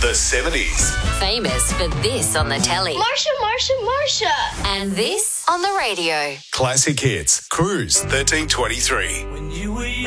The 70s. Famous for this on the telly. Marsha. And this on the radio. Classic hits. Cruise 1323. When you